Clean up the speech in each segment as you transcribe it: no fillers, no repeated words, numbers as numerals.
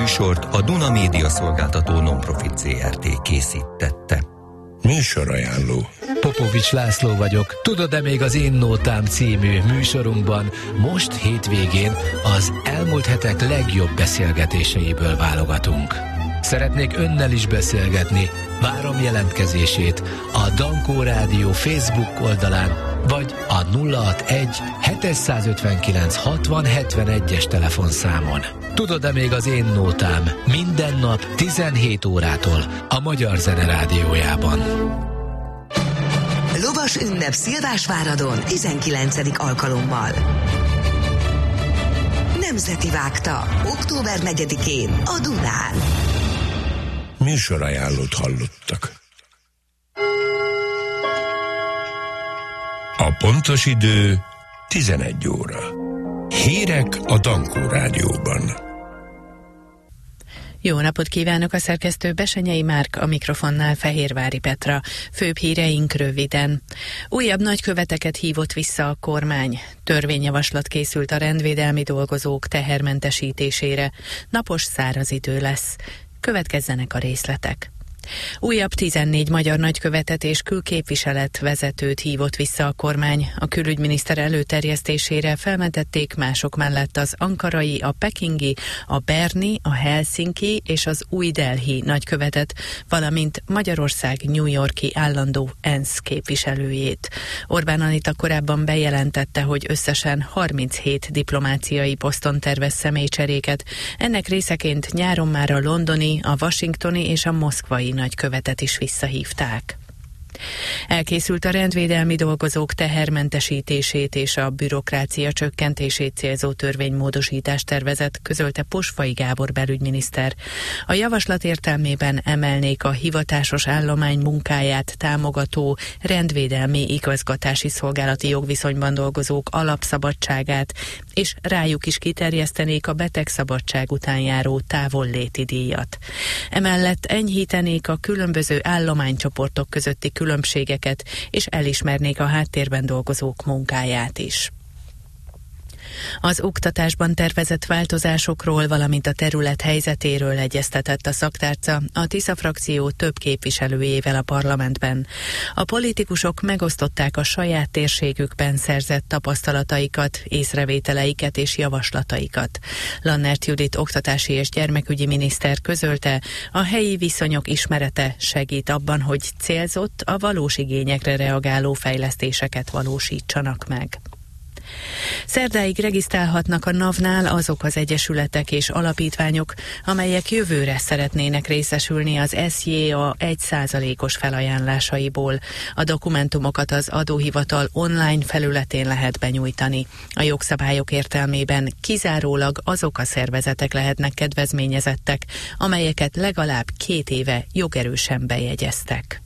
műsort a Duna Média Szolgáltató Non-Profit ZRT készítette. Műsorajánló. Popovics László vagyok. Tudod-e még az Én Nótám című műsorunkban most hétvégén az elmúlt hetek legjobb beszélgetéseiből válogatunk. Szeretnék önnel is beszélgetni. Várom jelentkezését a Dankó Rádió Facebook oldalán, vagy a 061 759 60 71-es telefonszámon. Tudod-e még az Én Nótám minden nap 17 órától a Magyar Zene Rádiójában. Lovas ünnep Szilvásváradon 19. alkalommal. Nemzeti Vágta, október 4-én a Dunán. Műsorajánlót hallottak. A pontos idő 11 óra. Hírek a Dankó Rádióban. Jó napot kívánok, a szerkesztő Besenyei Márk, a mikrofonnál Fehérvári Petra. Főbb híreink röviden. Újabb nagyköveteket hívott vissza a kormány. Törvényjavaslat készült a rendvédelmi dolgozók tehermentesítésére. Napos, száraz idő lesz. Következzenek a részletek. Újabb 14 magyar nagykövetet és külképviselet vezetőt hívott vissza a kormány. A külügyminiszter előterjesztésére felmentették mások mellett az ankarai, a pekingi, a berni, a helsinki és az új Delhi nagykövetet, valamint Magyarország New York-i állandó ENSZ képviselőjét. Orbán Anita korábban bejelentette, hogy összesen 37 diplomáciai poszton tervez személycseréket. Ennek részeként nyáron már a londoni, a washingtoni és a moszkvai nagykövetet is visszahívták. Elkészült a rendvédelmi dolgozók tehermentesítését és a bürokrácia csökkentését célzó törvénymódosítás tervezet, közölte Posvai Gábor belügyminiszter. A javaslat értelmében emelnék a hivatásos állomány munkáját támogató rendvédelmi igazgatási szolgálati jogviszonyban dolgozók alapszabadságát, és rájuk is kiterjesztenék a betegszabadság után járó távolléti díjat. Emellett enyhítenék a különböző állománycsoportok közötti különbségeket, és elismernék a háttérben dolgozók munkáját is. Az oktatásban tervezett változásokról, valamint a terület helyzetéről egyeztetett a szaktárca a Tisza frakció több képviselőjével a parlamentben. A politikusok megosztották a saját térségükben szerzett tapasztalataikat, észrevételeiket és javaslataikat. Lannert Judit oktatási és gyermekügyi miniszter közölte, a helyi viszonyok ismerete segít abban, hogy célzott, a valós igényekre reagáló fejlesztéseket valósítsanak meg. Szerdáig regisztrálhatnak a NAV-nál azok az egyesületek és alapítványok, amelyek jövőre szeretnének részesülni az SZJA 1%-os felajánlásaiból. A dokumentumokat az adóhivatal online felületén lehet benyújtani. A jogszabályok értelmében kizárólag azok a szervezetek lehetnek kedvezményezettek, amelyeket legalább 2 éve jogerősen bejegyeztek.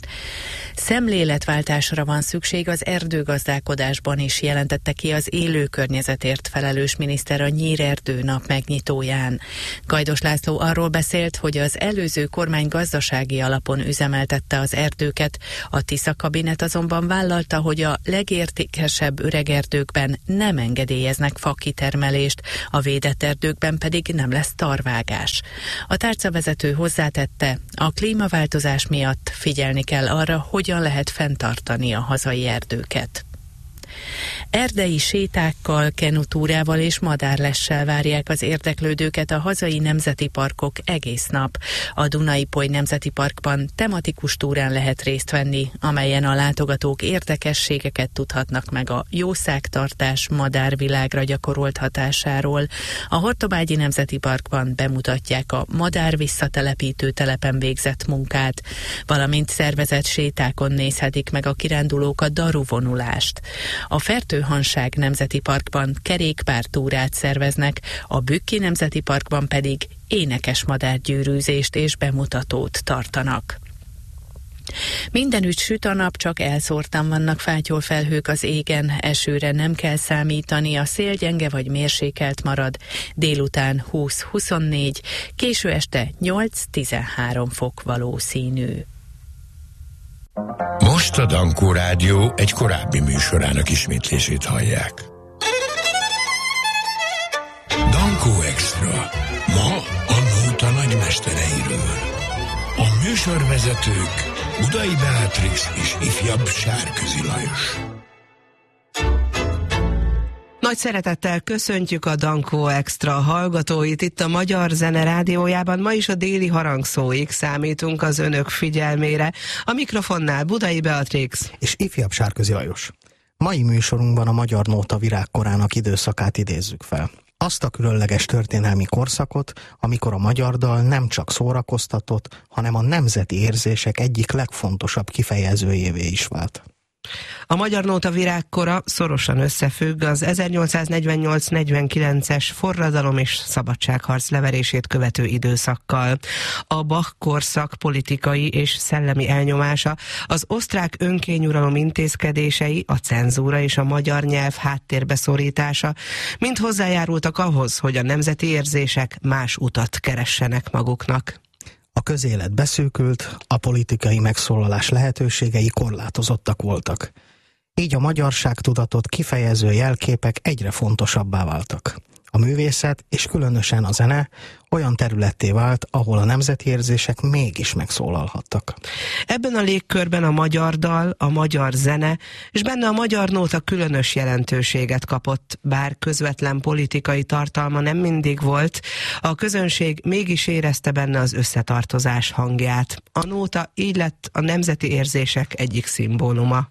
Szemléletváltásra van szükség az erdőgazdálkodásban is, jelentette ki az élő környezetért felelős miniszter a Nyírerdő nap megnyitóján. Gajdos László arról beszélt, hogy az előző kormány gazdasági alapon üzemeltette az erdőket, a Tisza kabinet azonban vállalta, hogy a legértékesebb öregerdőkben nem engedélyeznek fakitermelést, a védett erdőkben pedig nem lesz tarvágás. A tárcavezető hozzátette, a klímaváltozás miatt figyelni kell arra, hogyan lehet fenntartani a hazai erdőket. Erdei sétákkal, kenutúrával és madárlessel várják az érdeklődőket a hazai nemzeti parkok egész nap. A Duna-Ipoly Nemzeti Parkban tematikus túrán lehet részt venni, amelyen a látogatók érdekességeket tudhatnak meg a jószágtartás madárvilágra gyakorolt hatásáról. A Hortobágyi Nemzeti Parkban bemutatják a madár visszatelepítő telepen végzett munkát, valamint szervezett sétákon nézhetik meg a kirándulók a daruvonulást. A Fertőhanság Nemzeti Parkban kerékpártúrát szerveznek, a Bükki Nemzeti Parkban pedig énekes madárgyűrűzést és bemutatót tartanak. Mindenütt süt a nap, csak elszórtan vannak fátyolfelhők az égen, esőre nem kell számítani, a szél gyenge vagy mérsékelt marad, délután 20-24, késő este 8-13 fok valószínű. Most a Dankó Rádió egy korábbi műsorának ismétlését hallják. Dankó Extra. Ma a Műsorvezetők Budai Beatrix és ifjabb Sárközi Lajos. Nagy szeretettel köszöntjük a Dankó Extra hallgatóit itt a Magyar Zene Rádiójában. Ma is a déli harangszóig számítunk az önök figyelmére. A mikrofonnál Budai Beatrix és ifjabb Sárközi Lajos. Mai műsorunkban a magyar nóta virágkorának időszakát idézzük fel. Azt a különleges történelmi korszakot, amikor a magyar dal nem csak szórakoztatott, hanem a nemzeti érzések egyik legfontosabb kifejezőjévé is vált. A magyar nóta virágkora szorosan összefügg az 1848-49-es forradalom és szabadságharc leverését követő időszakkal. A Bach korszak politikai és szellemi elnyomása, az osztrák önkényuralom intézkedései, a cenzúra és a magyar nyelv háttérbe szorítása mind hozzájárultak ahhoz, hogy a nemzeti érzések más utat keressenek maguknak. A közélet beszűkült, a politikai megszólalás lehetőségei korlátozottak voltak. Így a magyarságtudatot kifejező jelképek egyre fontosabbá váltak. A művészet, és különösen a zene olyan területté vált, ahol a nemzeti érzések mégis megszólalhattak. Ebben a légkörben a magyar dal, a magyar zene, és benne a magyar nóta különös jelentőséget kapott, bár közvetlen politikai tartalma nem mindig volt, a közönség mégis érezte benne az összetartozás hangját. A nóta így lett a nemzeti érzések egyik szimbóluma.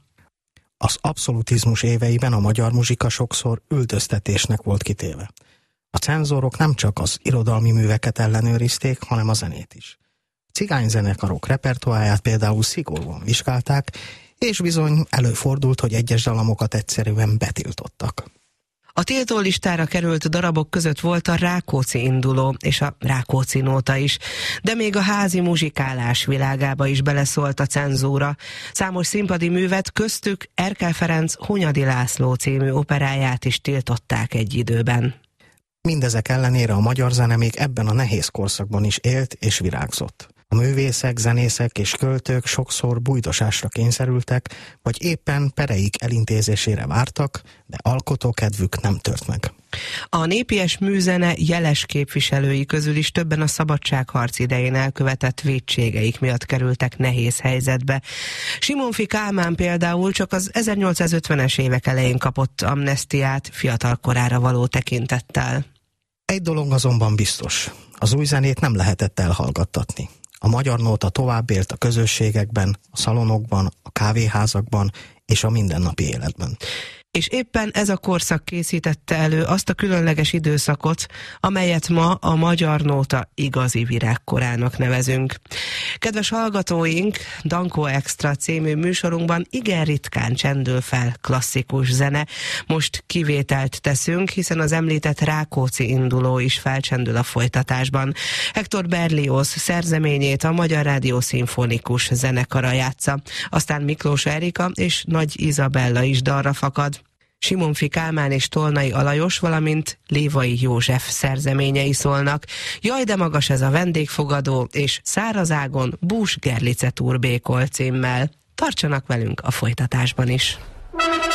Az abszolutizmus éveiben a magyar muzsika sokszor üldöztetésnek volt kitéve. A cenzorok nem csak az irodalmi műveket ellenőrizték, hanem a zenét is. A cigányzenekarok repertoáját például szigorúan vizsgálták, és bizony előfordult, hogy egyes dalamokat egyszerűen betiltottak. A tiltólistára került darabok között volt a Rákóczi induló és a Rákóczi nóta is, de még a házi muzsikálás világába is beleszólt a cenzúra. Számos színpadi művet, köztük Erkel Ferenc Hunyadi László című operáját is tiltották egy időben. Mindezek ellenére a magyar zene még ebben a nehéz korszakban is élt és virágzott. A művészek, zenészek és költők sokszor bújdosásra kényszerültek, vagy éppen pereik elintézésére vártak, de alkotókedvük nem tört meg. A népies műzene jeles képviselői közül is többen a szabadságharc idején elkövetett vétségeik miatt kerültek nehéz helyzetbe. Simonffy Kálmán például csak az 1850-es évek elején kapott amnesztiát fiatal korára való tekintettel. Egy dolog azonban biztos, az új zenét nem lehetett elhallgattatni. A magyar nóta tovább élt a közösségekben, a szalonokban, a kávéházakban és a mindennapi életben. És éppen ez a korszak készítette elő azt a különleges időszakot, amelyet ma a magyar nóta igazi virágkorának nevezünk. Kedves hallgatóink, Dankó Extra című műsorunkban igen ritkán csendül fel klasszikus zene. Most kivételt teszünk, hiszen az említett Rákóczi induló is felcsendül a folytatásban. Hector Berlioz szerzeményét a Magyar Rádió Szimfonikus Zenekara játsza. Aztán Miklós Erika és Nagy Izabella is dalra fakad. Simonffy Kálmán és Tolnai Alajos, valamint Lévai József szerzeményei szólnak. Jaj, de magas ez a vendégfogadó, és Szárazágon Bús Gerlice túrbékol címmel. Tartsanak velünk a folytatásban is!